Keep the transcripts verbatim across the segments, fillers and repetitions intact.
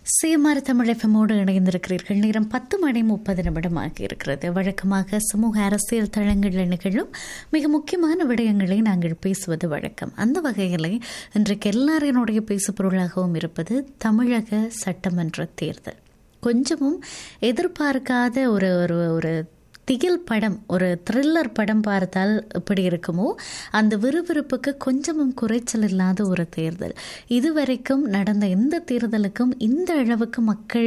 CMR Tamil எஃப்எம்மோடு இணைந்திருக்கிறீர்கள். நேரம் பத்து மணி முப்பது நிமிடமாக இருக்கிறது. வழக்கமாக சமூக அரசியல் தளங்களில் நிகழும் மிக முக்கியமான விடயங்களை நாங்கள் பேசுவது வழக்கம். அந்த வகையில் இன்றைக்கு எல்லாரினுடைய பேசுபொருளாகவும் இருப்பது தமிழக சட்டமன்ற தேர்தல். கொஞ்சமும் எதிர்பார்க்காத ஒரு ஒரு ஒரு திகில் படம், ஒரு த்ரில்லர் படம் பார்த்தால் எப்படி இருக்குமோ அந்த விறுவிறுப்புக்கு கொஞ்சமும் குறைச்சல் இல்லாத ஒரு தேர்தல். இதுவரைக்கும் நடந்த எந்த தேர்தலுக்கும் இந்த அளவுக்கு மக்கள்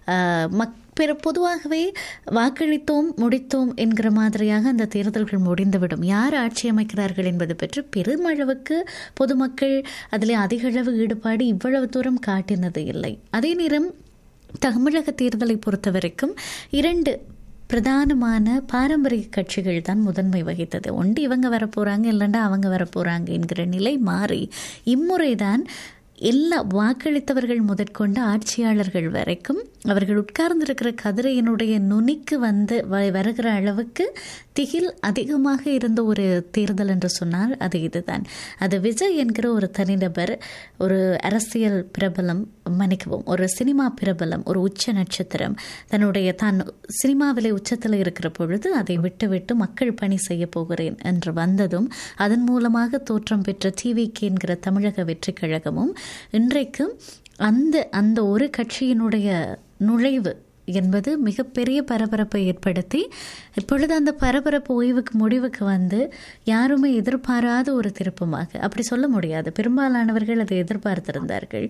மக் பொதுவாகவே வாக்களித்தோம் முடித்தோம் என்கிற மாதிரியாக அந்த தேர்தல்கள் முடிந்துவிடும். யார் ஆட்சி அமைக்கிறார்கள் என்பது பற்றி பெருமளவுக்கு பொதுமக்கள் அதில் அதிக அளவு ஈடுபாடு இவ்வளவு தூரம் காட்டினது இல்லை. அதே நேரம் தமிழக தேர்தலை பொறுத்த வரைக்கும் இரண்டு பிரதானமான பாரம்பரிய கட்சிகள் தான் முதன்மை வகித்தது. ஒன்று இவங்க வரப்போறாங்க, இல்லைண்டா அவங்க வரப்போறாங்க என்கிற நிலை மாறி இம்முறைதான் எல்லா வாக்களித்தவர்கள் முதற்கொண்டு ஆட்சியாளர்கள் வரைக்கும் அவர்கள் உட்கார்ந்திருக்கிற கதிரையினுடைய நுனிக்கு வந்து வருகிற அளவுக்கு திகில் அதிகமாக இருந்த ஒரு தேர்தல் என்று சொன்னால் அது இதுதான். அது விஜய் என்கிற ஒரு தனிநபர், ஒரு அரசியல் பிரபலம், மன்னிக்கவும் ஒரு சினிமா பிரபலம், ஒரு உச்ச நட்சத்திரம், தன்னுடைய தான் சினிமாவிலே உச்சத்தில் இருக்கிற பொழுது அதை விட்டு விட்டு மக்கள் பணி செய்ய போகிறேன் என்று வந்ததும் அதன் மூலமாக தோற்றம் பெற்ற டிவிகே என்கிற தமிழக வெற்றி கழகமும் இன்றைக்கும் அந்த அந்த ஒரு கட்சியினுடைய நுழைவு என்பது மிகப்பெரிய பரபரப்பை ஏற்படுத்தி இப்பொழுது அந்த பரபரப்பு ஓய்வுக்கு முடிவுக்கு வந்து யாருமே எதிர்பாராத ஒரு திருப்பமாக, அப்படி சொல்ல முடியாது, பெரும்பாலானவர்கள் அதை எதிர்பார்த்திருந்தார்கள்.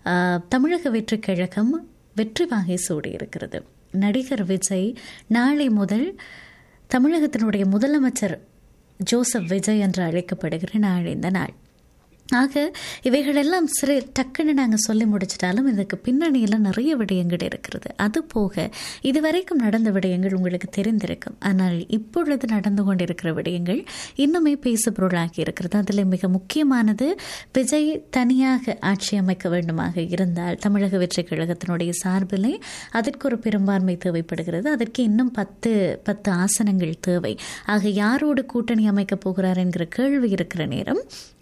தமிழக வெற்றி கழகம் வெற்றி வாகை சூடி இருக்கிறது. நடிகர் விஜய் நாளை முதல் தமிழகத்தினுடைய முதலமைச்சர் ஜோசப் விஜய் என்று அழைக்கப்படுகிற நாள் இந்த நாள். ஆக இவைகளெல்லாம் சிறு டக்குன்னு நாங்கள் சொல்லி முடிச்சிட்டாலும் இதுக்கு பின்னணியில் நிறைய விடயங்கள் இருக்கிறது. அது போக இதுவரைக்கும் நடந்த விடயங்கள் உங்களுக்கு தெரிந்திருக்கும். ஆனால் இப்பொழுது நடந்து கொண்டிருக்கிற விடயங்கள் இன்னுமே பேசு பொருளாகி இருக்கிறது. அதில் மிக முக்கியமானது, விஜய் தனியாக ஆட்சி அமைக்க வேண்டுமாக இருந்தால் தமிழக வெற்றி கழகத்தினுடைய சார்பிலே அதற்கு ஒரு பெரும்பான்மை தேவைப்படுகிறது. அதற்கு இன்னும் பத்து பத்து ஆசனங்கள் தேவை. ஆக யாரோடு கூட்டணி அமைக்கப் போகிறார் என்கிற கேள்வி இருக்கிற நேரம்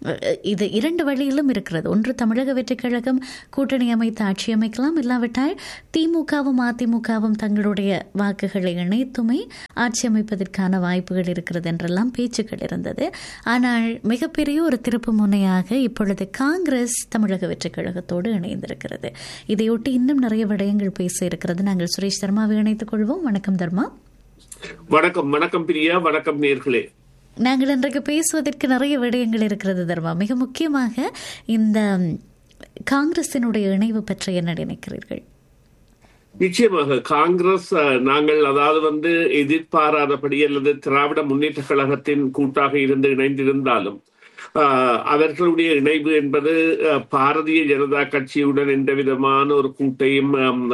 இது இரண்டு வழியிலும் இருக்கிறது. ஒன்று, தமிழக வெற்றி கழகம் கூட்டணி அமைத்து ஆட்சி அமைக்கலாம், இல்லாவிட்டால் திமுகவும் அதிமுகவும் தங்களுடைய வாக்குகளை இணைத்துமே ஆட்சி அமைப்பதற்கான வாய்ப்புகள் இருக்கிறது என்றெல்லாம் பேச்சுக்கள் இருந்தது. ஆனால் மிகப்பெரிய ஒரு திருப்பு முனையாக இப்பொழுது காங்கிரஸ் தமிழக வெற்றி கழகத்தோடு இணைந்திருக்கிறது. இதையொட்டி இன்னும் நிறைய விடயங்கள் பேச இருக்கிறது. நாங்கள் சுரேஷ் தர்மாவை இணைத்துக் கொள்வோம். வணக்கம் தர்மா. வணக்கம். வணக்கம் பிரியா. வணக்கம் நேர்களே. நாங்கள் இன்றைக்கு பேசுவதற்கு நிறைய விடயங்கள் இருக்கிறது தர்மா. மிக முக்கியமாக இந்த காங்கிரசினுடைய இணைவு பற்றி என்ன நினைக்கிறீர்கள்? நிச்சயமாக காங்கிரஸ், நாங்கள் அதாவது வந்து எதிர்பாராதபடி அல்லது திராவிட முன்னேற்ற கழகத்தின் கூட்டாக இருந்து இணைந்திருந்தாலும் அவர்களுடைய இணைவு என்பது பாரதிய ஜனதா கட்சியுடன் எந்த விதமான ஒரு கூட்டையும்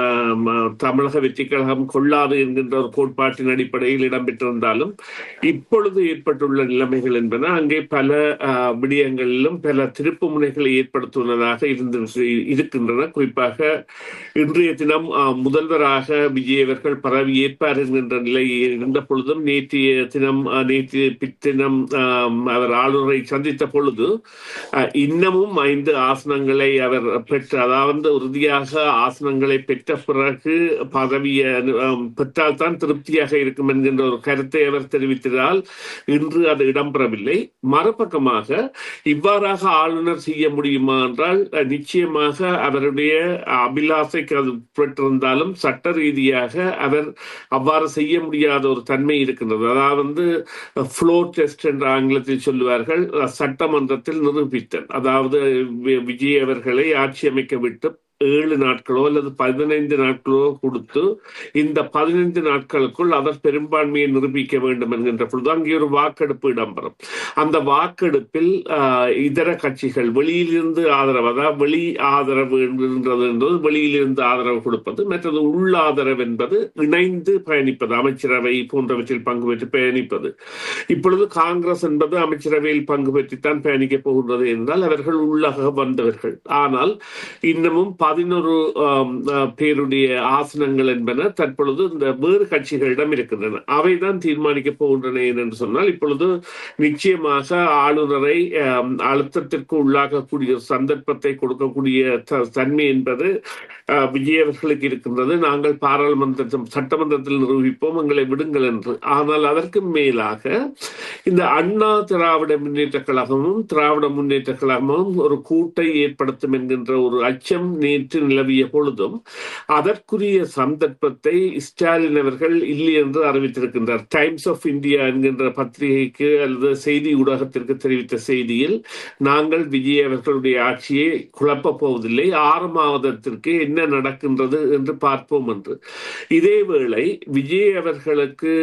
தமிழக வெற்றி கழகம் கொள்ளாது என்கின்ற ஒரு கோட்பாட்டின் அடிப்படையில் இடம்பெற்றிருந்தாலும் இப்பொழுது ஏற்பட்டுள்ள நிலைமைகள் என்பன அங்கே பல விடயங்களிலும் பல திருப்பு முனைகளை ஏற்படுத்துவதாக இருந்து இருக்கின்றன. குறிப்பாக இன்றைய தினம் முதல்வராக விஜய் அவர்கள் பதவி ஏற்பார் என்கின்ற நிலை இருந்த பொழுதும் நேற்றைய தினம் நேற்று பித்தினம் அவர் ஆளுநரை சந்தித்த பொழுது இன்னமும் ஐந்து ஆசனங்களை அவர் பெற்ற, அதாவது உறுதியாக ஆசனங்களை பெற்ற பிறகு பதவியை பெற்றால் தான் திருப்தியாக இருக்கும் என்கின்ற ஒரு கருத்தை அவர் தெரிவித்ததால் இன்று அது இடம்பெறவில்லை. மறுபக்கமாக இவ்வாறாக ஆளுநர் செய்ய முடியுமா என்றால் நிச்சயமாக அவருடைய அபிலாசைக்கு அது பெற்றிருந்தாலும் சட்ட ரீதியாக அவர் அவ்வாறு செய்ய முடியாத ஒரு தன்மை இருக்கின்றது. அதாவது ஃப்ளோர் டெஸ்ட் என்று ஆங்கிலத்தில் சொல்லுவார்கள், சட்டமன்றத்தில் நிரூபித்தல். அதாவது விஜய் அவர்களை ஆட்சி அமைக்க விட்டு ஏழு நாட்களோ அல்லது பதினைந்து நாட்களோ கொடுத்து இந்த பதினைந்து நாட்களுக்குள் அவர் பெரும்பான்மையை நிரூபிக்க வேண்டும் என்கின்ற பொழுது அங்கே ஒரு வாக்கெடுப்பு இடம்பெறும். அந்த வாக்கெடுப்பில் இதர கட்சிகள் வெளியிலிருந்து ஆதரவு, அதாவது வெளி ஆதரவு என்கின்றது என்பது வெளியிலிருந்து ஆதரவு கொடுப்பது, மற்றது உள் ஆதரவு என்பது இணைந்து பயணிப்பது, அமைச்சரவை போன்றவற்றில் பங்கு பெற்று பயணிப்பது. இப்பொழுது காங்கிரஸ் என்பது அமைச்சரவையில் பங்கு பெற்றுத்தான் பயணிக்கப் போகின்றது என்றால் அவர்கள் உள்ளாக வந்தவர்கள். ஆனால் இன்னமும் பதினொரு பேருடைய ஆசனங்கள் என்பன தற்பொழுது இந்த வேறு கட்சிகளிடம் இருக்கின்றன. அவைதான் தீர்மானிக்க போகின்றன என்று சொன்னால், இப்பொழுது நிச்சயமாக ஆளுநரை அழுத்தத்திற்கு உள்ளாகக்கூடிய சந்தர்ப்பத்தை கொடுக்கக்கூடிய தன்மை என்பது விஜய் அவர்களுக்கு இருக்கின்றது. நாங்கள் பாராளுமன்றத்தில் சட்டமன்றத்தில் நிரூபிப்போம், எங்களை விடுங்கள் என்று. ஆனால் அதற்கு மேலாக இந்த அண்ணா திராவிட முன்னேற்ற கழகமும் திராவிட முன்னேற்ற கழகமும் ஒரு கூட்டை ஏற்படுத்தும் என்கின்ற ஒரு அச்சம் நேற்று நிலவிய பொழுதும் அதற்குரிய சந்தர்ப்பத்தை ஸ்டாலின் அவர்கள் இல்லை என்று அறிவித்திருக்கின்றார். டைம்ஸ் ஆஃப் இந்தியா என்கின்ற பத்திரிகைக்கு அல்லது செய்தி ஊடகத்திற்கு தெரிவித்த செய்தியில், நாங்கள் விஜய் அவர்களுடைய ஆட்சியை குழப்பப் போவதில்லை, ஆறு மாதத்திற்கு என்ன நடக்கின்றது என்று பார்ப்போம் என்று. இதேவேளை விஜய் அவர்களுக்கு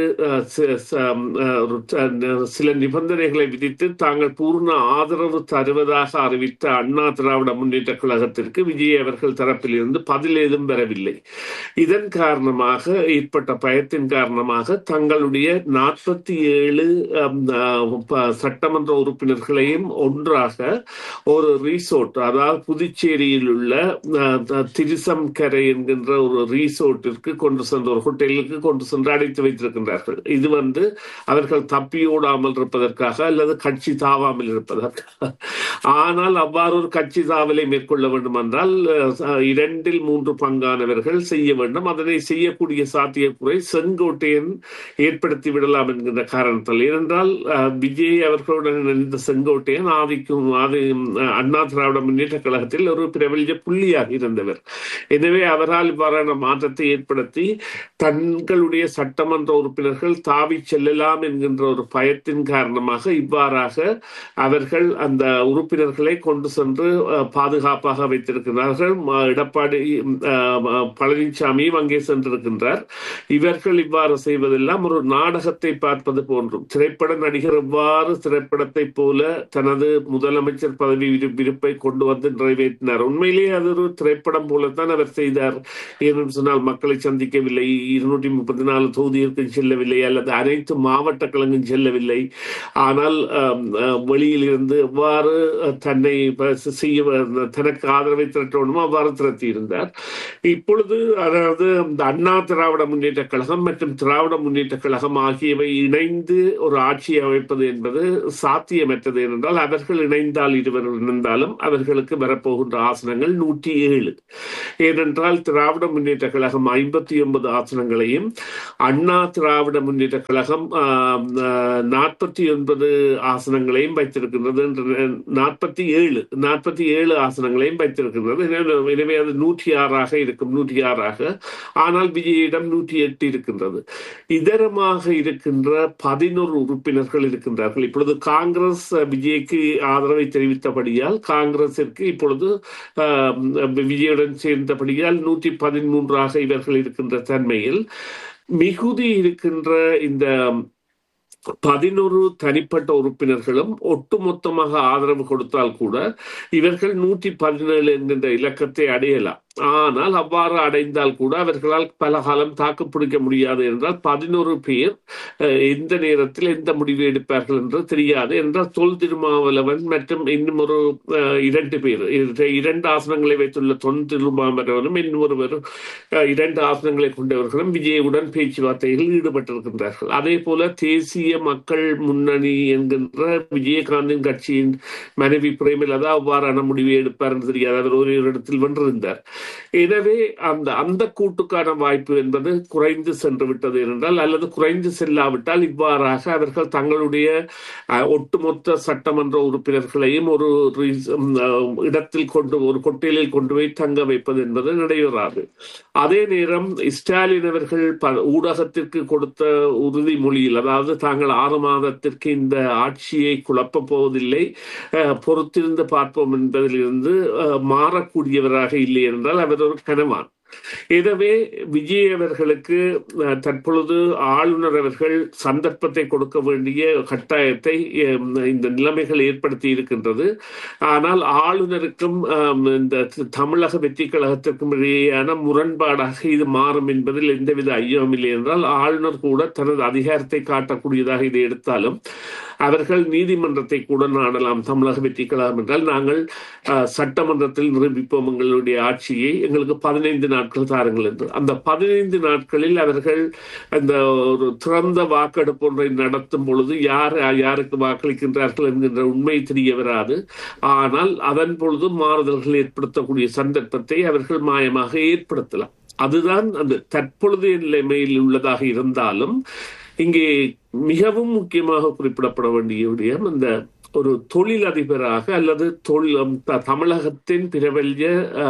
சில நிபந்தனைகளை விதித்து தாங்கள் பூர்ண ஆதரவு தருவதாக அறிவித்த அண்ணா திராவிட முன்னேற்ற கழகத்திற்கு விஜய் அவர்கள் தரப்பில் இருந்து பதில் ஏதும் பெறவில்லை. இதன் காரணமாக ஏற்பட்ட பயத்தின் காரணமாக தங்களுடைய நாற்பத்தி ஏழு சட்டமன்ற உறுப்பினர்களையும் ஒன்றாக ஒரு ரிசோர்ட், அதாவது புதுச்சேரியில் உள்ள திரிசம் கரை என்கின்ற ஒரு ரிசோர்ட்டிற்கு கொண்டு சென்று, ஒரு ஹோட்டலுக்கு கொண்டு சென்று அடைத்து வைத்திருக்கின்றார்கள். இது வந்து அவர்கள் தப்பியோடாமல் இருப்பதற்காக அல்லது கட்சி தாவாமல் இருப்பதற்காக. ஆனால் அவ்வாறு ஒரு கட்சி தாவலை மேற்கொள்ள வேண்டும் என்றால் இரண்டில் மூன்று பங்கானவர்கள் செய்ய வேண்டும். அதனை செய்யக்கூடிய சாத்தியக்குறை செங்கோட்டையன் ஏற்படுத்தி விடலாம் என்கின்ற காரணத்தால். ஏனென்றால் விஜய் அவர்களுடன் இணைந்த செங்கோட்டையன் ஆதிக்கும் ஆதி அண்ணா திராவிட முன்னேற்ற கழகத்தில் ஒரு பிரபல்ய புள்ளியாக இருந்தவர். எனவே அவரால் இவ்வாறான மாற்றத்தை ஏற்படுத்தி தங்களுடைய சட்டமன்ற உறுப்பினர்கள் தாவி செல்லலாம் என்கின்ற ஒரு பயத்தின் காரணமாக இவ்வாறாக அவர்கள் அந்த உறுப்பினர்களை கொண்டு சென்று பாதுகாப்பாக வைத்திருக்கிறார்கள். எடப்பாடி பழனிசாமியும் அங்கே சென்றிருக்கின்றார். இவர்கள் இவ்வாறு செய்வதெல்லாம் ஒரு நாடகத்தை பார்ப்பது போன்றும், திரைப்பட நடிகர் எவ்வாறு திரைப்படத்தை போல தனது முதலமைச்சர் பதவி விருப்பை கொண்டு வந்து நிறைவேற்றினார். உண்மையிலேயே அது ஒரு திரைப்படம் போலத்தான் அவர் செய்தார். ஏனென்று சொன்னால் மக்களை சந்திக்கவில்லை, இருநூற்றி முப்பத்தி நாலு தொகுதிகளுக்கு செல்லவில்லை, அல்லது அனைத்து மாவட்ட கழகம் செல்லவில்லை. ஆனால் வெளியில் இருந்து எவ்வாறு தன்னை செய்ய தனக்கு ஆதரவை திரட்டணுமோ அவ்வாறு திரட்டி இருந்தார். இப்பொழுது அதாவது இந்த அண்ணா திராவிட முன்னேற்ற கழகம் மற்றும் திராவிட முன்னேற்ற கழகம் ஆகியவை இணைந்து ஒரு ஆட்சியை அமைப்பது என்பது சாத்தியமற்றது. என்றால் அவர்கள் இணைந்தால் இருவர் இணைந்தாலும் அவர்களுக்கு வரப்போகின்ற ஆசனங்கள் நூற்றி ஏழு. ஏனென்றால் திராவிட முன்னேற்ற கழகம் ஐம்பத்தி ஒன்பது ஆசனங்களையும் அண்ணா திராவிட முன்னேற்ற கழகம் நாற்பத்தி ஒன்பது ஆசனங்களையும் வைத்திருக்கின்றது. நாற்பத்தி ஏழு நாற்பத்தி ஏழு ஆசனங்களையும் வைத்திருக்கின்றது. எனவே அது நூற்றி ஆறாக இருக்கும், நூற்றி ஆறாக. ஆனால் விஜயிடம் நூற்றி எட்டு இருக்கின்றது. இதரமாக இருக்கின்ற பதினோரு உறுப்பினர்கள் இருக்கின்றார்கள். இப்பொழுது காங்கிரஸ் விஜய்க்கு ஆதரவை தெரிவித்தபடியால் காங்கிரசிற்கு இப்பொழுது விஜயுடன் சேர்ந்தபடியால் நூற்றி பதிமூன்றாக இவர்கள் இருக்கின்ற தன்மையில் மிகுதி இருக்கின்ற இந்த பதினொரு தனிப்பட்ட உறுப்பினர்களும் ஒட்டுமொத்தமாக ஆதரவு கொடுத்தால் கூட இவர்கள் நூற்றி பதினேழு என்கின்ற இலக்கத்தை அடையலாம். ஆனால் அவ்வாறு அடைந்தால் கூட அவர்களால் பல காலம் தாக்கு பிடிக்க முடியாது. என்றால் பதினோரு பேர் எந்த நேரத்தில் எந்த முடிவு எடுப்பார்கள் என்று தெரியாது. என்றால் தொல் திருமாவளவன் மற்றும் இன்னும் ஒரு இரண்டு பேர், இரண்டு ஆசனங்களை வைத்துள்ள தொல் திருமாவளவனும் இன்னும் ஒருவர் இரண்டு ஆசனங்களை கொண்டவர்களும் விஜயுடன் பேச்சுவார்த்தைகளில் ஈடுபட்டிருக்கின்றார்கள். அதே போல தேசிய மக்கள் முன்னணி என்கின்ற விஜயகாந்தின் கட்சியின் மனைவி பிரேமலதா அவ்வாறான முடிவை எடுப்பார் என்று தெரியாது. அவர் ஒரு இடத்தில் வென்றிருந்தார். எனவே அந்த அந்த கூட்டுக்கான வாய்ப்பு என்பது குறைந்து சென்று விட்டது என்றால், அல்லது குறைந்து செல்லாவிட்டால் இவ்வாறாக அவர்கள் தங்களுடைய ஒட்டுமொத்த சட்டமன்ற உறுப்பினர்களையும் ஒரு இடத்தில் கொண்டு ஒரு கொட்டையில் கொண்டு போய் தங்க வைப்பது என்பது நடைபெறாது. அதே நேரம் ஸ்டாலின் அவர்கள் ஊடகத்திற்கு கொடுத்த உறுதிமொழியில், அதாவது தாங்கள் ஆறு மாதத்திற்கு இந்த ஆட்சியை குழப்பப் போவதில்லை, பொறுத்திருந்து பார்ப்போம் என்பதிலிருந்து மாறக்கூடியவராக இல்லை என்றால் அவர் ஒரு கனவான். எனவே விஜய் அவர்களுக்கு தற்பொழுது ஆளுநர் அவர்கள் சந்தர்ப்பத்தை கொடுக்க வேண்டிய கட்டாயத்தை இந்த நிலைமைகள் ஏற்படுத்தி இருக்கின்றது. ஆனால் ஆளுநருக்கும் இந்த தமிழக வெற்றி கழகத்திற்கும் இடையேயான முரண்பாடாக இது மாறும் என்பதில் எந்தவித ஐயமும் இல்லை. என்றால் ஆளுநர் கூட தனது அதிகாரத்தை காட்டக்கூடியதாக இதை எடுத்தாலும் அவர்கள் நீதிமன்றத்தை கூட நாடலாம். தமிழக வெற்றி கழகம் என்றால் நாங்கள் சட்டமன்றத்தில் நிரூபிப்போம் எங்களுடைய ஆட்சியை, எங்களுக்கு பதினைந்து நாட்கள் தாருங்கள் என்று. அந்த பதினைந்து நாட்களில் அவர்கள் அந்த ஒரு திறந்த வாக்கெடுப்பு ஒன்றை நடத்தும் பொழுது யார் யாருக்கு வாக்களிக்கின்றார்கள் என்கின்ற உண்மை தெரிய வராது. ஆனால் அதன் பொழுது மாறுதல்கள் ஏற்படுத்தக்கூடிய சந்தர்ப்பத்தை அவர்கள் மாயமாக ஏற்படுத்தலாம். அதுதான் அந்த தற்பொழுதைய நிலைமையில் உள்ளதாக இருந்தாலும் இங்கே மிகவும் முக்கியமாக குறிப்பிடப்பட வேண்டிய விடயம், அந்த ஒரு தொழில் அதிபராக அல்லது தொழில் தமிழகத்தின் பிரபல்ய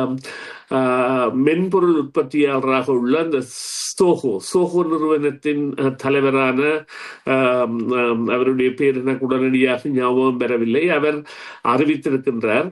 மென்பொருள் உற்பத்தியாளராக உள்ள அந்த சோஹோ சோஹோ நிறுவனத்தின் தலைவரான அவருடைய பேர் எனக்கு உடனடியாக ஞாபகம் பெறவில்லை, அவர் அறிவித்திருக்கின்றார்,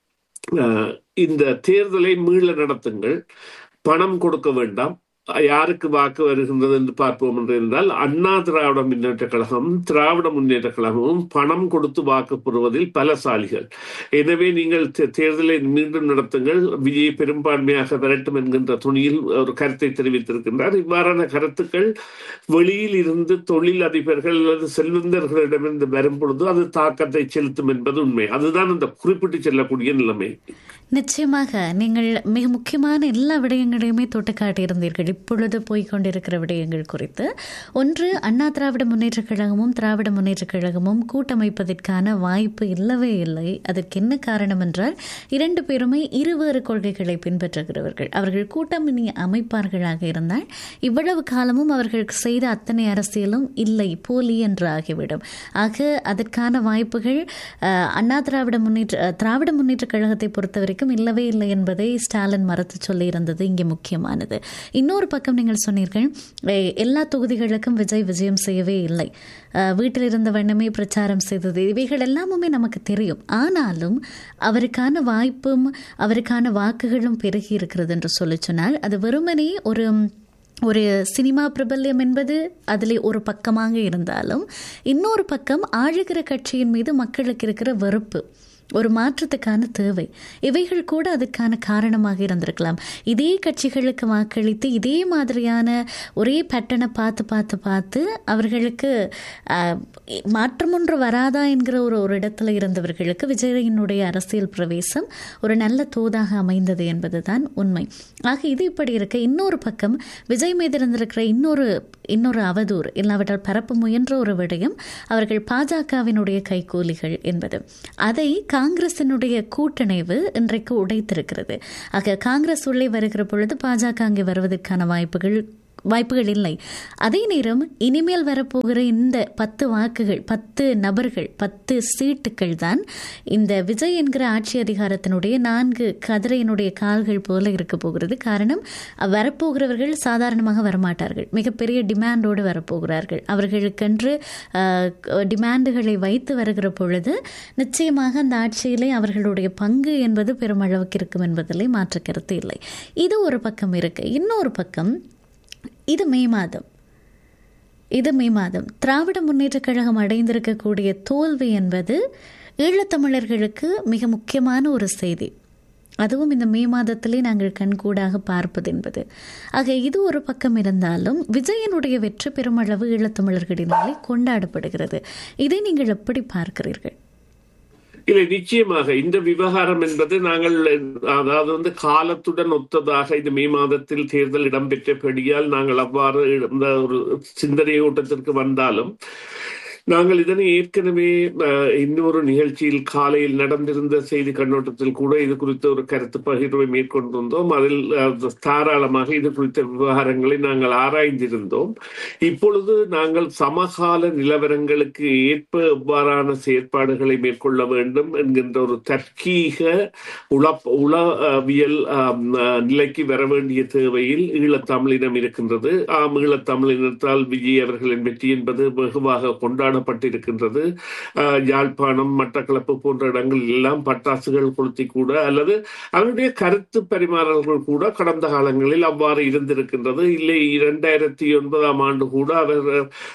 இந்த தேர்தலை மீள நடத்துங்கள், பணம் கொடுக்க வேண்டாம், யாருக்கு வாக்கு வருகின்றது என்று பார்ப்போம் என்று இருந்தால் அண்ணா திராவிட முன்னேற்ற கழகம் திராவிட முன்னேற்ற கழகமும் பணம் கொடுத்து வாக்கு பெறுவதில் பலசாலிகள். எனவே நீங்கள் தேர்தலை மீண்டும் நடத்துங்கள், விஜய் பெரும்பான்மையாக வரட்டும் என்கின்ற துணியில் ஒரு கருத்தை தெரிவித்திருக்கின்றார். இவ்வாறான கருத்துக்கள் வெளியில் இருந்து தொழில் அதிபர்கள் அல்லது செல்வந்தர்களிடமிருந்து வரும் பொழுது அது தாக்கத்தை செலுத்தும் என்பது உண்மை. அதுதான் அந்த குறிப்பிட்டு செல்லக்கூடிய நிலைமை. நிச்சயமாக நீங்கள் மிக முக்கியமான எல்லா விடயங்களையுமே தொட்டு காட்டியிருந்தீர்கள். இப்பொழுது போய்கொண்டிருக்கிற விடயங்கள் குறித்து ஒன்று, அண்ணா திராவிட முன்னேற்ற கழகமும் திராவிட முன்னேற்ற கழகமும் கூட்டமைப்பதற்கான வாய்ப்பு இல்லவே இல்லை. அதற்கு என்ன காரணம் என்றால் இரண்டு பேருமே இருவேறு கொள்கைகளை பின்பற்றுகிறவர்கள். அவர்கள் கூட்டணி அமைப்பார்களாக இருந்தால் இவ்வளவு காலமும் அவர்கள் செய்த அத்தனை அரசியலும் இல்லை, போலி என்று ஆகிவிடும். ஆக அதற்கான வாய்ப்புகள் அண்ணா திராவிட முன்னேற்ற திராவிட முன்னேற்ற கழகத்தை பொறுத்தவரைக்கும் இல்லவே இல்லை என்பதை ஸ்டாலின் மறுத்து சொல்லி இருந்தது இங்கே முக்கியமானது. இன்னொரு பக்கம் நீங்கள் சொன்னீர்கள், எல்லா தொகுதிகளுக்கும் விஜய் விஜயம் செய்யவே இல்லை, வீட்டில் இருந்த வண்ணமே பிரச்சாரம் செய்தது, இவைகள் எல்லாமுமே நமக்கு தெரியும். ஆனாலும் அவருக்கான வாய்ப்பும் அவருக்கான வாக்குகளும் பெருகி இருக்கிறது என்று சொல்லி சொன்னால் அது வெறுமனே ஒரு ஒரு சினிமா பிரபல்யம் என்பது அதில் ஒரு பக்கமாக இருந்தாலும் இன்னொரு பக்கம் ஆளுகிற கட்சியின் மீது மக்களுக்கு இருக்கிற வெறுப்பு, ஒரு மாற்றத்துக்கான தேவை, இவைகள் கூட அதுக்கான காரணமாக இருந்திருக்கலாம். இதே கட்சிகளுக்கு வாக்களித்து இதே மாதிரியான ஒரே பேட்டர்னை பார்த்து பார்த்து பார்த்து அவர்களுக்கு மாற்றம் ஒன்று வராதா என்கிற ஒரு ஒரு இடத்துல இருந்தவர்களுக்கு விஜயினுடைய அரசியல் பிரவேசம் ஒரு நல்ல தோதாக அமைந்தது என்பது தான் உண்மை. ஆக இது இப்படி இருக்க, இன்னொரு பக்கம் விஜய் மீது இருந்திருக்கிற இன்னொரு இன்னொரு அவதூறு இல்லாவிட்டால் பரப்ப முயன்ற ஒரு விடயம் அவர்கள் பாஜகவினுடைய கைகூலிகள் என்பது. அதை காங்கிரசினுடைய கூட்டணிவு இன்றைக்கு உடைத்திருக்கிறது. ஆக காங்கிரஸ் உள்ளே வருகிற பொழுது பாஜக அங்கே வருவதற்கான வாய்ப்புகள் வாய்ப்புகள் இல்லை. அதே நேரம் இனிமேல் வரப்போகிற இந்த பத்து வாக்குகள், பத்து நபர்கள், பத்து சீட்டுக்கள் தான் இந்த விஜய் என்கிற ஆட்சி அதிகாரத்தினுடைய நான்கு கதிரையினுடைய கால்கள் போல இருக்க போகிறது. காரணம், வரப்போகிறவர்கள் சாதாரணமாக வரமாட்டார்கள், மிகப்பெரிய டிமாண்டோடு வரப்போகிறார்கள். அவர்களுக்கென்று டிமாண்டுகளை வைத்து வருகிற பொழுது நிச்சயமாக அந்த ஆட்சியிலே அவர்களுடைய பங்கு என்பது பெருமளவுக்கு இருக்கும் என்பதிலே மாற்று கருத்து இல்லை. இது ஒரு பக்கம் இருக்கு. இன்னொரு பக்கம் இது மே மாதம் இது மே மாதம் திராவிட முன்னேற்ற கழகம் அடைந்திருக்கக்கூடிய தோல்வி என்பது ஈழத்தமிழர்களுக்கு மிக முக்கியமான ஒரு செய்தி. அதுவும் இந்த மே மாதத்திலே நாங்கள் கண்கூடாக பார்ப்பது என்பது. ஆக இது ஒரு பக்கம் இருந்தாலும் விஜயனுடைய வெற்றி பெருமளவு ஈழத்தமிழர்களினாலே கொண்டாடப்படுகிறது. இதை நீங்கள் எப்படி பார்க்கிறீர்கள்? இல்லை, நிச்சயமாக இந்த விவகாரம் என்பது நாங்கள் அதாவது வந்து காலத்துடன் ஒத்ததாக இந்த மே மாதத்தில் தேர்தல் இடம்பெற்றபடியால் நாங்கள் அவ்வாறு ஒரு சிந்தனை ஓட்டத்திற்கு வந்தாலும் நாங்கள் இதனை ஏற்கனவே இன்னொரு நிகழ்ச்சியில் காலையில் நடந்திருந்த செய்தி கண்ணோட்டத்தில் கூட இது குறித்த ஒரு கருத்து பகிர்வை மேற்கொண்டிருந்தோம். அதில் தாராளமாக இது குறித்த விவகாரங்களை நாங்கள் ஆராய்ந்திருந்தோம். இப்பொழுது நாங்கள் சமகால நிலவரங்களுக்கு ஏற்ப எவ்வாறான செயற்பாடுகளை மேற்கொள்ள வேண்டும் என்கின்ற ஒரு தர்க்கீக உள உளவியல் நிலைக்கு வர வேண்டிய தேவையில் ஈழத்தமிழினம் இருக்கின்றது. ஆம், ஈழத்தமிழினத்தால் விஜய் அவர்களின் வெற்றி என்பது வெகுவாக கொண்டாட பட்டிருக்கின்றது. யாழ்ப்பாணம், மட்டக்களப்பு போன்ற இடங்களில் எல்லாம் பட்டாசுகள் கொளுத்தி கூட அல்லது அவருடைய கருத்து பரிமாறல்கள் கூட கடந்த காலங்களில் அவ்வாறு இருந்திருக்கின்றது. இல்லை, இரண்டாயிரத்தி ஒன்பதாம் ஆண்டு கூட அவர்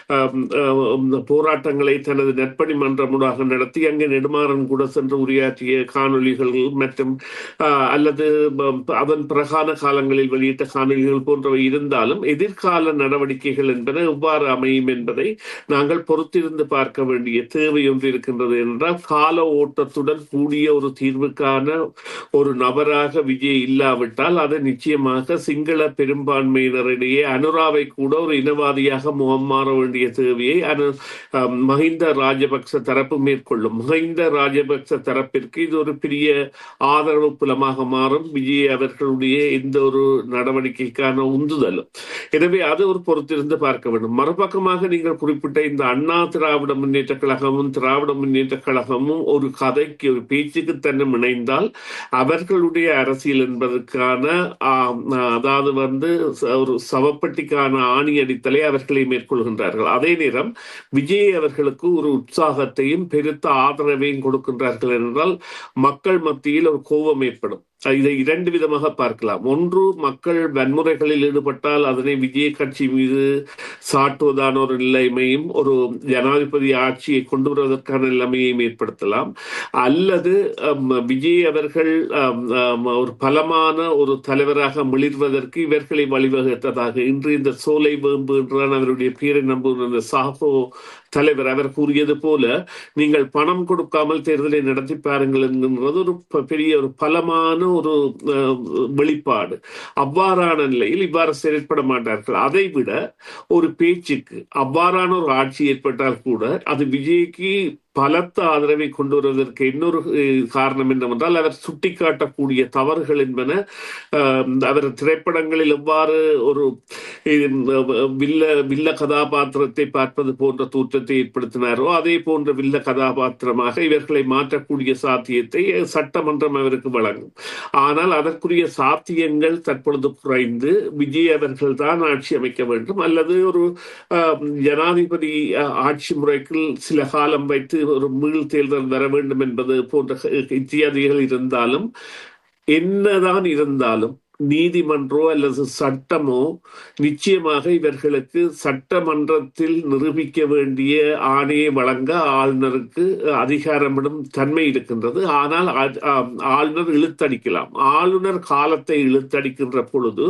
போராட்டங்களை தனது நற்பணி மன்றமுடாக நடத்தி அங்கே நெடுமாறன் கூட சென்று உரையாற்றிய காணொலிகள் மற்றும் அல்லது அதன் பிரகான காலங்களில் வெளியிட்ட காணொலிகள் போன்றவை இருந்தாலும் எதிர்கால நடவடிக்கைகள் என்பன எவ்வாறு அமையும் என்பதை நாங்கள் பொறுத்து பொறுத்திருந்து பார்க்க வேண்டிய தேவை ஒன்று இருக்கின்றது என்றால், கால ஓட்டத்துடன் கூடிய ஒரு தீர்வுக்கான ஒரு நபராக விஜய் இல்லாவிட்டால் அது நிச்சயமாக சிங்கள பெரும்பான்மையினரிடையே அனுராவை கூட ஒரு இனவாதியாக முகம் மாற வேண்டிய தேவையை அனு மஹிந்த ராஜபக்ச தரப்பு மேற்கொள்ளும். மஹிந்த ராஜபக்ச தரப்பிற்கு இது ஒரு பெரிய ஆதரவு புலமாக மாறும், விஜய் அவர்களுடைய இந்த ஒரு நடவடிக்கைக்கான உந்துதலும். எனவே அது ஒரு பொறுத்திருந்து பார்க்க வேண்டும். மறுபக்கமாக நீங்கள் குறிப்பிட்ட இந்த அண்ணா திராவிட முன்னேற்ற கழகமும் திராவிட முன்னேற்ற கழகமும் ஒரு கதைக்கு ஒரு பேச்சுக்கு தன்னை இணைந்தால் அவர்களுடைய அரசியல் என்பதற்கான அதாவது வந்து ஒரு சவப்பட்டிக்கான ஆணி அடித்தலை அவர்களை மேற்கொள்கின்றார்கள். அதே நேரம் விஜய் அவர்களுக்கு ஒரு உற்சாகத்தையும் பெருத்த ஆதரவையும் கொடுக்கின்றார்கள் என்றால் மக்கள் மத்தியில் ஒரு கோபம் ஏற்படும். இதை இரண்டு விதமாக பார்க்கலாம். ஒன்று, மக்கள் வன்முறைகளில் ஈடுபட்டால் அதனை விஜய் கட்சி மீது சாட்டுவதான ஒரு நிலைமையும் ஒரு ஜனாதிபதி ஆட்சியை கொண்டு வருவதற்கான நிலைமையையும் ஏற்படுத்தலாம். அல்லது விஜய் அவர்கள் ஒரு பலமான ஒரு தலைவராக மிளிர்வதற்கு இவர்களை வழிவகுத்ததாக இன்று இந்த சோலை வேம்பு என்றான் அவருடைய பேரை நம்புகிற சாகோ தலைவர் அவர் கூறியது போல, நீங்கள் பணம் கொடுக்காமல் தேர்தலை நடத்தி பாருங்கள் என்கின்றது ஒரு பெரிய ஒரு பலமான ஒரு வெளிப்பாடு. அவ்வாறான நிலையில் இவ்வாறு செயற்பட மாட்டார்கள். அதை விட ஒரு பேச்சுக்கு அவ்வாறான ஒரு ஆட்சி ஏற்பட்டால் கூட அது விஜய்க்கு பலத்த ஆதரவை கொண்டு வருவதற்கு இன்னொரு காரணம் என்னவென்றால் அவர் சுட்டிக்காட்டக்கூடிய தவறுகள் என்பன அவர் திரைப்படங்களில் எவ்வாறு ஒரு வில்ல வில்ல கதாபாத்திரத்தை பார்ப்பது போன்ற தோற்றத்தை ஏற்படுத்தினாரோ அதே போன்ற வில்ல கதாபாத்திரமாக இவர்களை மாற்றக்கூடிய சாத்தியத்தை சட்டமன்றம் அவருக்கு வழங்கும். ஆனால் அதற்குரிய சாத்தியங்கள் தற்பொழுது குறைந்து விஜய் அவர்கள் தான் ஆட்சி அமைக்க வேண்டும் அல்லது ஒரு ஜனாதிபதி ஆட்சி முறைக்கு சில காலம் வைத்து ஒரு மீள் தேர்தல் வர வேண்டும் என்பது போன்ற இத்தியாதிகள் இருந்தாலும், என்னதான் இருந்தாலும் நீதிமன்றோ அல்லது சட்டமோ நிச்சயமாக இவர்களுக்கு சட்டமன்றத்தில் நிரூபிக்க வேண்டிய ஆணையை வழங்க ஆளுநருக்கு அதிகாரமிடும் தன்மை இருக்கின்றது. ஆனால் ஆளுநர் இழுத்தடிக்கலாம். ஆளுநர் காலத்தை இழுத்தடிக்கின்ற பொழுது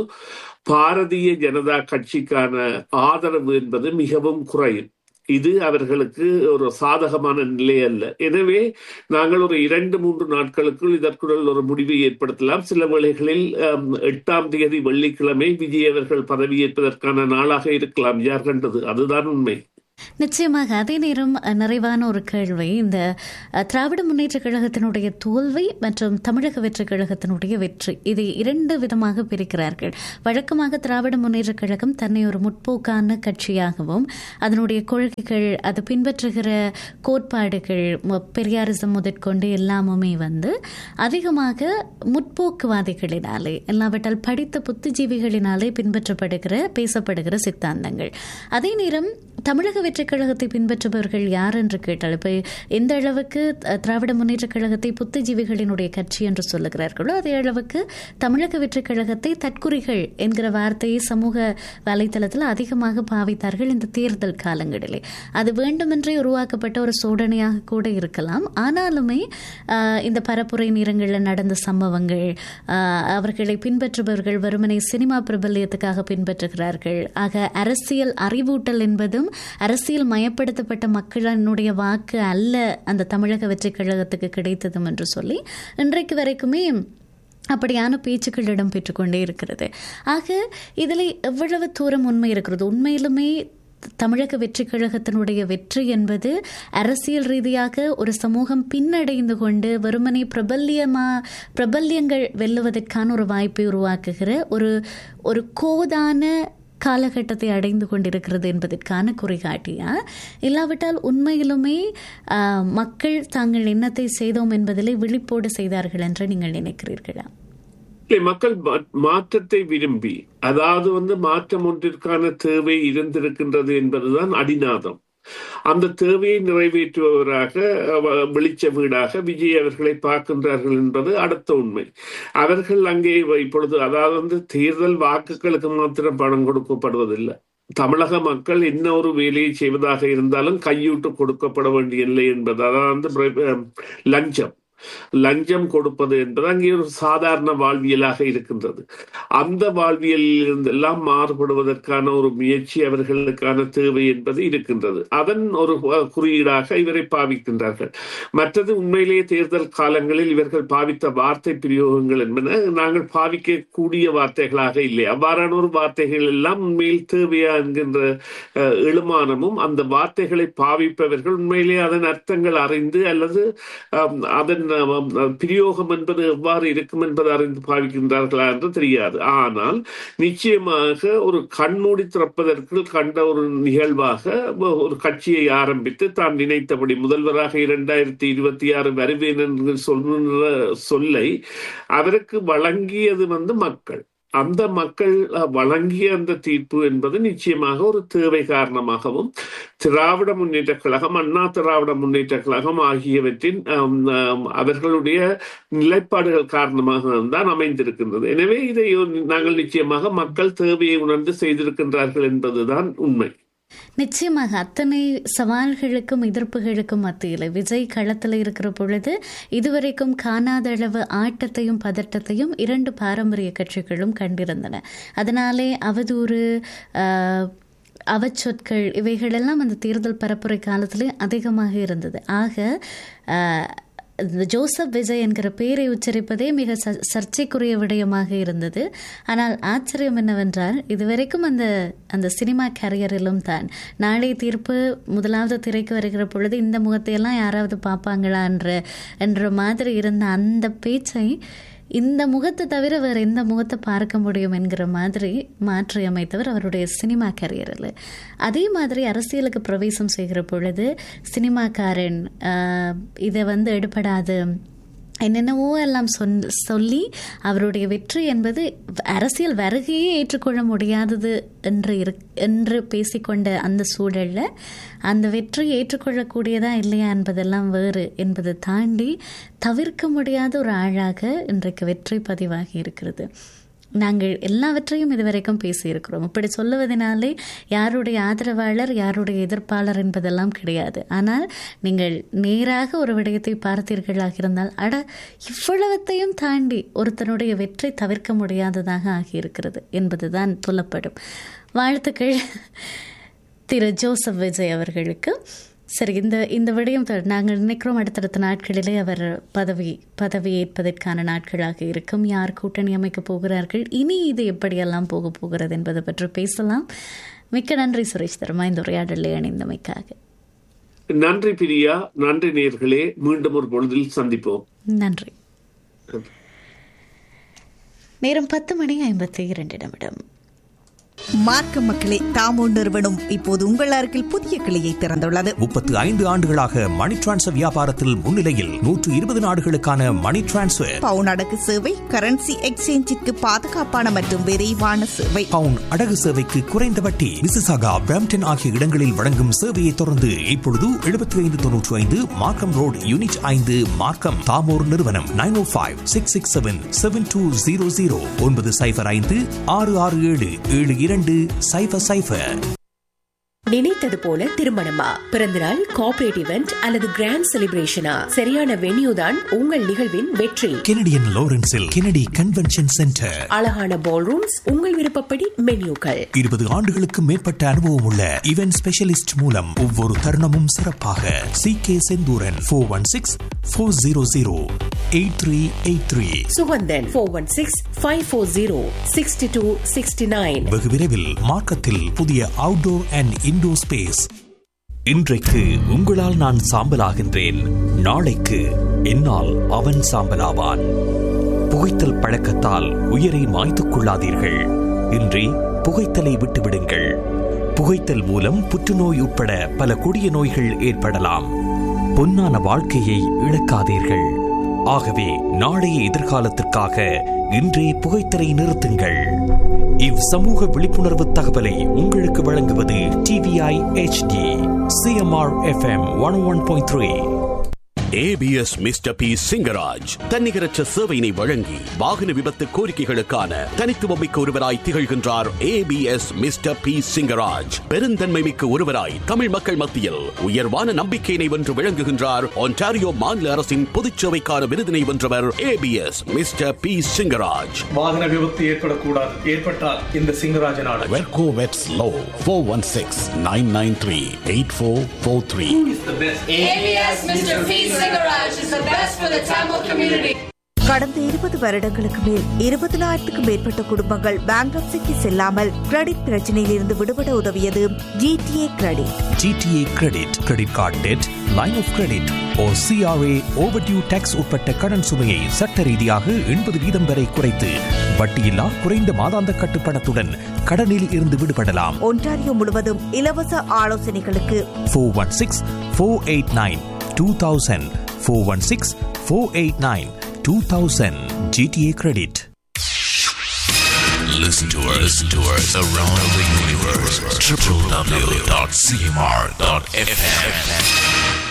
பாரதிய ஜனதா கட்சிக்கான ஆதரவு என்பது மிகவும் குறையும். இது அவர்களுக்கு ஒரு சாதகமான நிலை அல்ல. எனவே நாங்கள் ஒரு இரண்டு மூன்று நாட்களுக்குள் இதற்குள் ஒரு முடிவை ஏற்படுத்தலாம். சில வேளைகளில் எட்டாம் தேதி வெள்ளிக்கிழமை விஜய் அவர்கள் பதவியேற்பதற்கான நாளாக இருக்கலாம். யார் கண்டது? அதுதான் உண்மை. நிச்சயமாக. அதே நேரம் நிறைவான ஒரு கேள்வி, இந்த திராவிட முன்னேற்ற கழகத்தினுடைய தோல்வி மற்றும் தமிழக வெற்றி கழகத்தினுடைய வெற்றி, இதை இரண்டு விதமாக பிரிக்கிறார்கள். வழக்கமாக திராவிட முன்னேற்ற கழகம் தன்னை ஒரு முற்போக்கான கட்சியாகவும் அதனுடைய கொள்கைகள் அது பின்பற்றுகிற கோட்பாடுகள் பெரியாரிசம் முதற்கொண்டு எல்லாமுமே வந்து அதிகமாக முற்போக்குவாதிகளினாலே இல்லாவிட்டால் படித்த புத்திஜீவிகளினாலே பின்பற்றப்படுகிற பேசப்படுகிற சித்தாந்தங்கள். அதே நேரம் தமிழக வெற்றி கழகத்தை பின்பற்றுபவர்கள் யார் என்று கேட்டால், இப்போ எந்த அளவுக்கு திராவிட முன்னேற்ற கழகத்தை புத்திஜீவிகளினுடைய கட்சி என்று சொல்லுகிறார்களோ அதே அளவுக்கு தமிழக வெற்றி கழகத்தை தற்குறிகள் என்கிற வார்த்தையை சமூக வலைத்தளத்தில் அதிகமாக பாவித்தார்கள் இந்த தேர்தல் காலங்களிலே. அது வேண்டுமென்றே உருவாக்கப்பட்ட ஒரு சோதனையாக கூட இருக்கலாம். ஆனாலுமே இந்த பரப்புரை நேரங்களில் நடந்த சம்பவங்கள், அவர்களை பின்பற்றுபவர்கள் வெறுமனை சினிமா பிரபல்யத்துக்காக பின்பற்றுகிறார்கள். ஆக அரசியல் அறிவூட்டல் என்பதும் அரசியல் மயப்படுத்தப்பட்ட மக்களினுடைய வாக்கு அல்ல அந்த தமிழக வெற்றி கழகத்துக்கு கிடைத்ததும் என்று சொல்லி இன்றைக்கு வரைக்குமே அப்படியான பேச்சுக்கள் இடம் பெற்றுக்கொண்டே இருக்கிறது. ஆக இதில் எவ்வளவு தூரம் உண்மை இருக்கிறது? உண்மையிலுமே தமிழக வெற்றி கழகத்தினுடைய வெற்றி என்பது அரசியல் ரீதியாக ஒரு சமூகம் பின்னடைந்து கொண்டு வெறுமனை பிரபல்யமா பிரபல்யங்கள் வெல்லுவதற்கான ஒரு வாய்ப்பை உருவாக்குகிற ஒரு ஒரு கோதான காலகட்டத்தை அடைந்து கொண்டிருக்கிறது என்பதற்கான குறிகாட்டியா, இல்லாவிட்டால் உண்மையிலுமே மக்கள் தாங்கள் என்னத்தை செய்தோம் என்பதிலே விழிப்போடு செய்தார்கள் என்று நீங்கள் நினைக்கிறீர்களா? மக்கள் மாற்றத்தை விரும்பி, அதாவது வந்து மாற்றம் ஒன்றிற்கான தேவை இருந்திருக்கின்றது என்பதுதான் அடிநாதம். அந்த தேவையை நிறைவேற்றுபவராக வெளிச்ச வீடாக விஜய் அவர்களை பார்க்கின்றார்கள் என்பது அடுத்த உண்மை. அவர்கள் அங்கே இப்பொழுது அதாவது வந்து தேர்தல் வாக்குகளுக்கு மாத்திரம் பணம் கொடுக்கப்படுவதில்லை. தமிழக மக்கள் என்ன ஒரு வேலையை செய்வதாக இருந்தாலும் கையூட்டு கொடுக்கப்பட வேண்டிய இல்லை என்பது, அதாவது லஞ்சம் லஞ்சம் கொடுப்பது என்பது அங்கே ஒரு சாதாரண வாழ்வியலாக இருக்கின்றது. அந்த வாழ்வியலில் இருந்தெல்லாம் மாறுபடுவதற்கான ஒரு முயற்சி அவர்களுக்கான தேவை என்பது இருக்கின்றது. அதன் ஒரு குறியீடாக இவரை பாவிக்கின்றார்கள். மற்றது உண்மையிலேயே தேர்தல் காலங்களில் இவர்கள் பாவித்த வார்த்தை பிரயோகங்கள் என்பன நாங்கள் பாவிக்கக்கூடிய வார்த்தைகளாக இல்லை. அவ்வாறான ஒரு வார்த்தைகள் எல்லாம் உண்மையில் தேவையா என்கின்ற எழுமானமும், அந்த வார்த்தைகளை பாவிப்பவர்கள் உண்மையிலேயே அதன் அர்த்தங்கள் அறிந்து அல்லது அதன் பிரயோகம் என்பது எவ்வாறு இருக்கும் என்பது அறிந்து பாவிக்கின்றார்களா என்று தெரியாது. ஆனால் நிச்சயமாக ஒரு கண்மூடி திறப்பதற்கு கண்ட ஒரு நிகழ்வாக ஒரு கட்சியை ஆரம்பித்து தான் நினைத்தபடி முதல்வராக இரண்டாயிரத்தி இருபத்தி ஆறு வருவேன் என்று சொல்ற சொல்லை அவருக்கு வழங்கியது வந்து மக்கள். அந்த மக்கள் வழங்கிய அந்த தீர்ப்பு என்பது நிச்சயமாக ஒரு தேவை காரணமாகவும் திராவிட முன்னேற்ற கழகம், அண்ணா திராவிட முன்னேற்ற கழகம் ஆகியவற்றின் அவர்களுடைய நிலைப்பாடுகள் காரணமாக தான் அமைந்திருக்கின்றது. எனவே இதை நாங்கள் நிச்சயமாக மக்கள் தேவையை உணர்ந்து செய்திருக்கின்றார்கள் என்பதுதான் உண்மை. நிச்சயமாக அத்தனை சவால்களுக்கும் எதிர்ப்புகளுக்கும் மத்தியில் விஜய் களத்தில் இருக்கிற பொழுது இதுவரைக்கும் காணாத அளவு ஆட்டத்தையும் பதட்டத்தையும் இரண்டு பாரம்பரிய கட்சிகளும் கண்டிருந்தன. அதனாலே அவதூறு, அவச்சொற்கள் இவைகளெல்லாம் அந்த தேர்தல் பரப்புரை காலத்தில் அதிகமாக இருந்தது. ஆக ஜோசப் விஜய் என்கிற பெயரை உச்சரிப்பதே மிக சர்ச்சைக்குரிய விடயமாக இருந்தது. ஆனால் ஆச்சரியம் என்னவென்றால் இதுவரைக்கும் அந்த அந்த சினிமா கேரியரிலும் தான் நாளை தீர்ப்பு முதலாவது திரைக்கு வருகிற பொழுது இந்த முகத்தையெல்லாம் யாராவது பார்ப்பாங்களா என்ற என்ற மாதிரி இருந்த அந்த பேச்சை இந்த முகத்தை தவிர வேறு எந்த முகத்தை பார்க்க முடியும் என்கிற மாதிரி மாற்றி அமைத்தவர் அவருடைய சினிமா கரியரில். அதே மாதிரி அரசியலுக்கு பிரவேசம் செய்கிற பொழுது சினிமாக்காரன் இதை வந்து எடுபடாது என்னென்னவோ எல்லாம் சொல் சொல்லி அவருடைய வெற்றி என்பது அரசியல் வருகையே ஏற்றுக்கொள்ள முடியாதது என்று இரு என்று பேசிக்கொண்ட அந்த சூழலில் அந்த வெற்றி ஏற்றுக்கொள்ளக்கூடியதா இல்லையா என்பதெல்லாம் வேறு என்பதை தாண்டி தவிர்க்க முடியாத ஒரு ஆளாக இன்றைக்கு வெற்றி பதிவாகி இருக்கிறது. நாங்கள் எல்லாவற்றையும் இதுவரைக்கும் பேசியிருக்கிறோம். இப்படி சொல்லுவதனாலே யாருடைய ஆதரவாளர் யாருடைய எதிர்ப்பாளர் என்பதெல்லாம் கிடையாது. ஆனால் நீங்கள் நேராக ஒரு விடயத்தை பார்த்தீர்களாக இருந்தால் அட இவ்வளவத்தையும் தாண்டி ஒருத்தனுடைய வெற்றி தவிர்க்க முடியாததாக ஆகியிருக்கிறது என்பதுதான் சொல்லப்படும். வாழ்த்துக்கள் திரு ஜோசப் விஜய் அவர்களுக்கு. சரி, இந்த இந்த விடயம் நாங்கள் நினைக்கிறோம் அடுத்தடுத்த நாட்களிலே அவர் பதவி பதவி ஏற்பதற்கான நாட்களாக இருக்கும். யார் கூட்டணி அமைக்கப் போகிறார்கள், இனி இது எப்படியெல்லாம் போக போகிறது என்பதை பற்றி பேசலாம். மிக்க நன்றி சுரேஷ் தர்மா இந்த உரையாடலை இணைந்தமைக்காக. நன்றி பிரியா, நன்றி நேயர்களே, மீண்டும் ஒரு பொழுதில் சந்திப்போம். நன்றி. நேரம் பத்து மணி ஐம்பத்தி இரண்டு நிமிடம். மார்க்க மக்களே, தாமோ நிறுவனம் இப்போது உங்கள் அருகில் புதிய கிளையை திறந்துள்ளது. முப்பத்தி ஐந்து ஆண்டுகளாக மணி டிரான்ஸ்ஃபர் வியாபாரத்தில் முன்னிலையில் நூற்று இருபது நாடுகளுக்கான மணி டிரான்ஸ்ஃபர், பவுன் அடகு சேவை, கரன்சி எக்ஸ்சேஞ்சிற்கு பாதுகாப்பான மற்றும் விரைவான சேவை, பவுன் அடகு சேவைக்கு குறைந்த வட்டி, மிசிசாகா, பிரம்டன் ஆகிய இடங்களில் வழங்கும் சேவையை தொடர்ந்து இப்பொழுது எழுபத்தி ஐந்து தொன்னூற்றி ஐந்து மார்க்கம் ரோடு, யூனிட் ஐந்து, மார்க்கம். தாமோர் நிறுவனம் நைன் ஓ five six six seven seven two zero zero ஒன்பது சைபர் ஐந்து ஆறு ஆறு ஏழு ஏழு இரண்டு சைபர் சைபர். நினைத்தது போல திருமணமா, பிறந்தநாள், கார்ப்பரேட் இவெண்ட் அல்லது கிராண்ட் செலிப்ரேஷனா, சரியான வென்யூ தான் உங்கள் நிகழ்வின் வெற்றி. Canadian லாரன்ஸில் Kennedy convention centre. அழகான பால் ரூம்ஸ், உங்கள் விருப்பப்படி மென்யூக்கள். இருபது ஆண்டுகளுக்கு மேற்பட்ட அனுபவம் உள்ள இவென்ட் ஸ்பெஷலிஸ்ட் மூலம் ஒவ்வொரு தருணமும் சிறப்பாக. C K Senthuran four one six four zero zero eight three eight three. Suganthan four one six five four zero six two six nine. வெகு விரைவில் மார்க்கத்தில் புதிய அவுட்டோர் அண்ட் இன்டோர் ஸ்பேஸ். இன்றைக்கு உங்களால் நான் சாம்பலாகின்றேன், நாளைக்கு என்னால் அவன் சாம்பலாவான். புகைத்தல் பழக்கத்தால் உயிரை மாய்த்துக் கொள்ளாதீர்கள். இன்றி புகைத்தலை விட்டுவிடுங்கள். புகைத்தல் மூலம் புற்றுநோய் உட்பட பல கொடிய நோய்கள் ஏற்படலாம். பொன்னான வாழ்க்கையை இழக்காதீர்கள். ஆகவே நாளைய எதிர்காலத்திற்காக இன்றே புகைத்தலை நிறுத்துங்கள். இவ் சமூக விழிப்புணர்வு தகவலை உங்களுக்கு வழங்குவது T V I H D C M R F M one one point three. ABS mister B Singaraj தன்னிகரற்ற சேவையினை வழங்கி வாகன விபத்து கோரிக்கைகளுக்கான தனித்துவமிக்க ஒருவராய் திகழ்கின்றார். ஏபிஎஸ் மிஸ்டர் பி சிங்கராஜ் பெருந்தன்மை மிக்க ஒருவராய் தமிழ் மக்கள் மத்தியில் உயர்வான நம்பிக்கையினை வென்று விளங்குகின்றார். ஒன்டாரியோ மாநில அரசின் பொதுச்சேவைக்கான விருதினை வென்றவர் ஏபிஎஸ் மிஸ்டர் பி சிங்கராஜ். வாகன விபத்து ஏற்படக்கூடாது, ஏற்பட்டால் இந்த சிங்கராஜனான வெர்கோ webs low four one six nine nine three eight four four three. ABS mister P. Singaraj is the best for the Tamil community. கடந்த இருபது வருடங்களுக்கு மேல் இருபதினாயிரத்துக்கும் மேற்பட்ட குடும்பங்கள் பேங்க்ரப்சிக்கு செல்லாமல் கிரெடிட் பிரச்சனையில் இருந்து விடுபட உதவியது GTA credit. GTA credit credit card dead, line of credit O CRA overdue tax உட்பட்ட கடன் சுமையை சட்ட ரீதியாக எண்பது வீதம் வரை குறைத்து வட்டியில்லா குறைந்த மாதாந்த கட்டுப்பணத்துடன் கடனில் இருந்து விடுபடலாம். ஒன்டாரியோ முழுவதும் இலவச ஆலோசனைகளுக்கு four one six four eight nine two thousand four one six four eight nine two thousand G T A credit. Listen to us, listen to us around the universe. w w w dot c m r dot f m